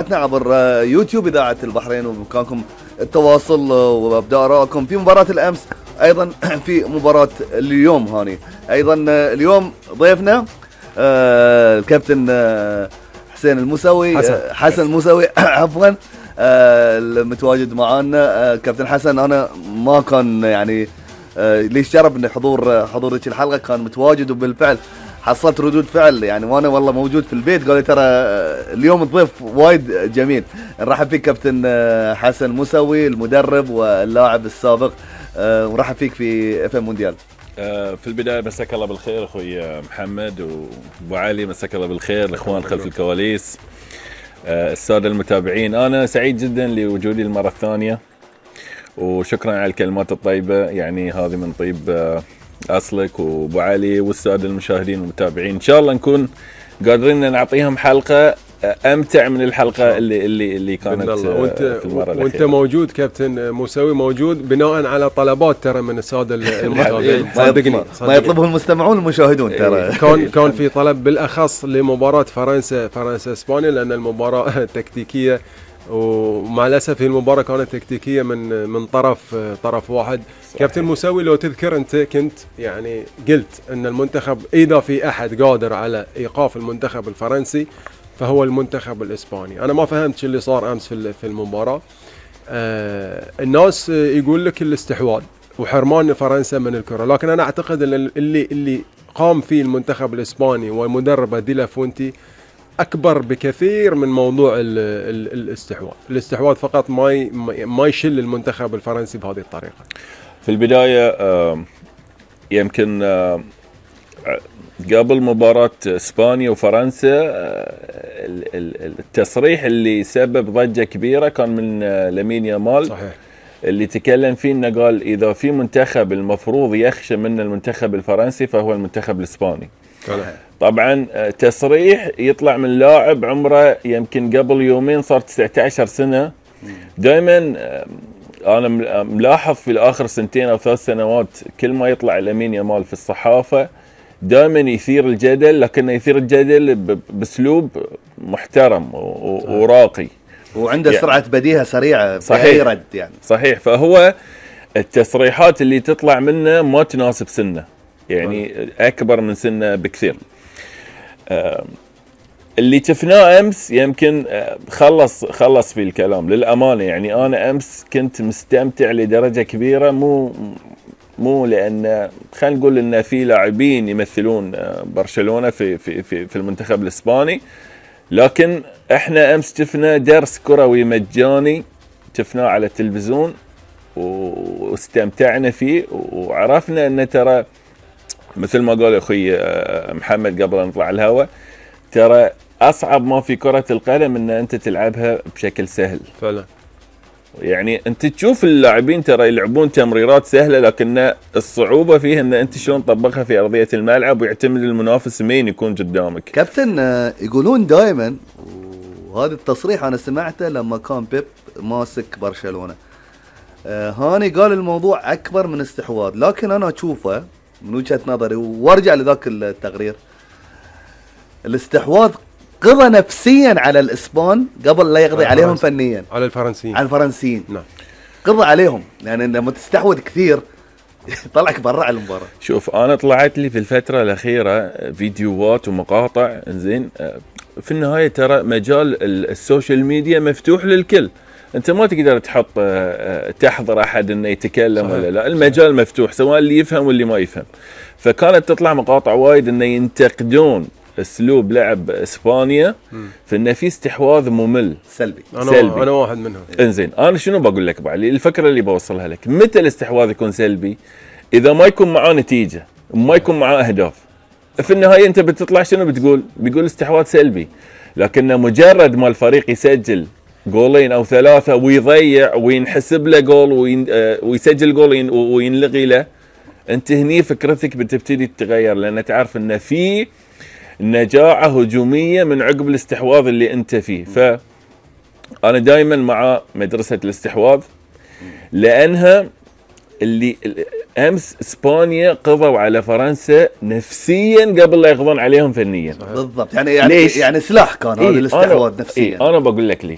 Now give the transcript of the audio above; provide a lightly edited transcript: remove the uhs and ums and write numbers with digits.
مباراتنا عبر يوتيوب إذاعة البحرين، وبإمكانكم التواصل وابداء آرائكم في مباراة الأمس، أيضا في مباراة اليوم. هاني أيضا اليوم ضيفنا الكابتن حسين الموسوي، حسن الموسوي عفوا، المتواجد معنا. كابتن حسن، أنا ما كان يعني لي الشرف ان حضورك الحلقه، كان متواجد وبالفعل حصلت ردود فعل يعني، وانا والله موجود في البيت. قال لي ترى اليوم الضيف وايد جميل. نرحب فيك كابتن حسن موسوي، المدرب واللاعب السابق، ونرحب فيك في اف ام مونديال. في البدايه مساك الله بالخير اخوي محمد وابو علي، مساك الله بالخير الاخوان خلف الكواليس، الساده المتابعين. انا سعيد جدا لوجودي المره الثانيه، وشكرا على الكلمات الطيبة، يعني هذه من طيب أصلك وابو علي والسادة المشاهدين والمتابعين. إن شاء الله نكون قادرين نعطيهم حلقة أمتع من الحلقة اللي كانت في المرة الأخيرة. وانت موجود كابتن موسوي، موجود بناء على طلبات ترى من السادة المتابعين. صدقني ما يطلبه المستمعون والمشاهدون ترى. كان في طلب بالأخص لمباراة فرنسا اسبانيا، لأن المباراة تكتيكية، ومع الاسف المباراه كانت تكتيكيه من طرف واحد. صحيح. كابتن موسوي، لو تذكر انت كنت يعني قلت ان المنتخب اذا في احد قادر على ايقاف المنتخب الفرنسي فهو المنتخب الاسباني. انا ما فهمت شو اللي صار امس في المباراه. الناس يقول لك الاستحواذ وحرمان فرنسا من الكره، لكن انا اعتقد ان اللي قام فيه المنتخب الاسباني والمدرب دي لا فونتي أكبر بكثير من موضوع الاستحواذ فقط ما يشل المنتخب الفرنسي بهذه الطريقة. في البداية يمكن قبل مباراة إسبانيا وفرنسا التصريح اللي سبب ضجة كبيرة كان من لامين يامال. صحيح. اللي تكلم فيه انه قال اذا في منتخب المفروض يخشى من المنتخب الفرنسي فهو المنتخب الإسباني. طبعا تصريح يطلع من لاعب عمره يمكن قبل يومين صار 19 سنة. دائما انا ملاحظ في الاخر سنتين او 3 سنوات كل ما يطلع لامين يامال في الصحافة دائما يثير الجدل، لكنه يثير الجدل باسلوب محترم وراقي، وعنده يعني سرعة بديهة سريعة. صحيح رد يعني. صحيح. فهو التصريحات اللي تطلع منه ما تناسب سنه، يعني أكبر من سنه بكثير. اللي شفناه أمس يمكن خلص في الكلام للأمانة. يعني أنا أمس كنت مستمتع لدرجة كبيرة، مو لأن خلينا نقول إن في لاعبين يمثلون برشلونة في المنتخب الإسباني، لكن إحنا أمس شفنا درس كروي مجاني شفناه على التلفزيون واستمتعنا فيه، وعرفنا أن ترى مثل ما قال أخي محمد قبل أن نطلع الهواء، ترى أصعب ما في كرة القدم أن أنت تلعبها بشكل سهل فعلا. يعني أنت تشوف اللاعبين ترى يلعبون تمريرات سهلة، لكن الصعوبة فيها أن أنت شلون تطبقها في أرضية الملعب، ويعتمد المنافس مين يكون قدامك. كابتن، يقولون دائما، وهذا التصريح أنا سمعته لما كان بيب ماسك برشلونة، هاني قال الموضوع أكبر من استحواذ، لكن أنا أشوفه من وجهة نظري وارجع لذاك التقرير، الاستحواذ قضى نفسيا على الإسبان قبل لا يقضي عليهم فنيا. على الفرنسيين نعم، قضى عليهم، يعني لما تستحوذ كثير طلعك برا المباراة. شوف، أنا طلعت لي في الفترة الأخيرة فيديوهات ومقاطع، زين في النهاية ترى مجال السوشيال ميديا مفتوح للكل، انت ما تقدر تحضر احد انه يتكلم. صحيح. ولا لا، المجال صحيح. مفتوح، سواء اللي يفهم واللي ما يفهم. فكانت تطلع مقاطع وايد انه ينتقدون اسلوب لعب اسبانيا في انه في استحواذ ممل سلبي. انا واحد منهم. انزين، انا شنو بقول لك بعلي؟ الفكره اللي بوصلها لك، متى الاستحواذ يكون سلبي؟ اذا ما يكون معاه نتيجه، ما يكون معاه اهداف. في النهايه انت بتطلع شنو بتقول استحواذ سلبي. لكن مجرد ما الفريق يسجل جولين او 3 ويضيع وينحسب له جول ويسجل جول وينلغي له، انت هني فكرتك بتبتدي تتغير، لان تعرف ان في نجاعة هجومية من عقب الاستحواذ اللي انت فيه. فانا دائما مع مدرسة الاستحواذ، لانها اللي امس اسبانيا قضوا على فرنسا نفسيا قبل لا يقضون عليهم فنيا. بالضبط، يعني سلاح كان هذا الاستحواذ نفسيا. انا بقول لك ليش.